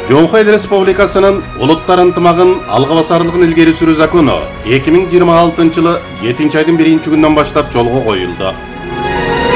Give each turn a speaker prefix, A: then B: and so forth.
A: Жоңхой Эл Республикасынын улуттар ынтымагын алга басарлыгын илгери сүрүү закону 2026 жылы 7 айдын 1 күнүнөн баштап жолго коюлду.